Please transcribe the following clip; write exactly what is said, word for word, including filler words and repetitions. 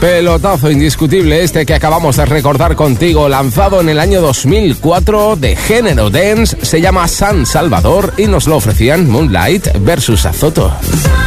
Pelotazo indiscutible este que acabamos de recordar contigo, lanzado en el año dos mil cuatro, de género dance, se llama San Salvador y nos lo ofrecían Moonlight versus Azoto.